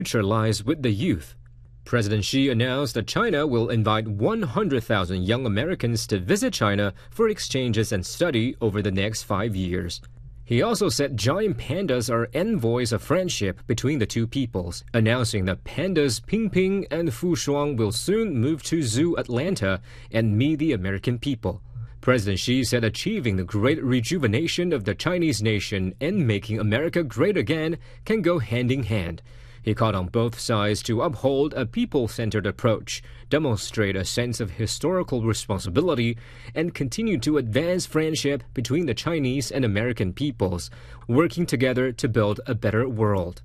future lies with the youth. President Xi announced that China will invite 100,000 young Americans to visit China for exchanges and study over the next 5 years. He also said giant pandas are envoys of friendship between the two peoples, announcing that pandas Pingping and Fu Shuang will soon move to Zoo Atlanta and meet the American people. President Xi said achieving the great rejuvenation of the Chinese nation and making America great again can go hand in hand. He called on both sides to uphold a people-centered approach, demonstrate a sense of historical responsibility, and continue to advance friendship between the Chinese and American peoples, working together to build a better world.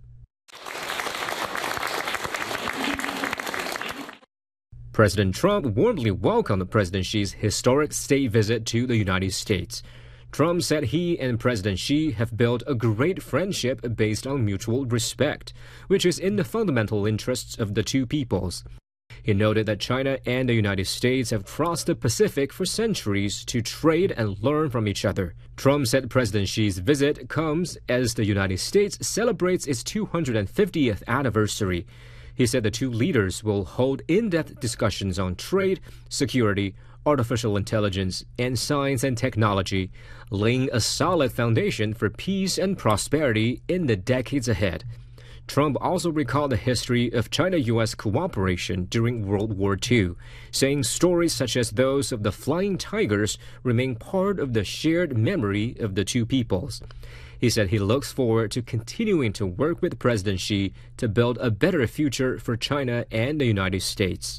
President Trump warmly welcomed President Xi's historic state visit to the United States. Trump said he and President Xi have built a great friendship based on mutual respect, which is in the fundamental interests of the two peoples. He noted that China and the United States have crossed the Pacific for centuries to trade and learn from each other. Trump said President Xi's visit comes as the United States celebrates its 250th anniversary. He said the two leaders will hold in-depth discussions on trade, security, artificial intelligence, and science and technology, laying a solid foundation for peace and prosperity in the decades ahead. Trump also recalled the history of China-U.S. cooperation during World War II, saying stories such as those of the Flying Tigers remain part of the shared memory of the two peoples. He said he looks forward to continuing to work with President Xi to build a better future for China and the United States.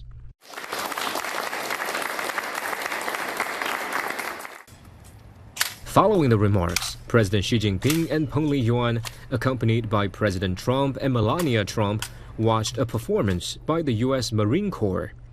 Following the remarks, President Xi Jinping and Peng Liyuan, accompanied by President Trump and Melania Trump, watched a performance by the U.S. Marine Corps.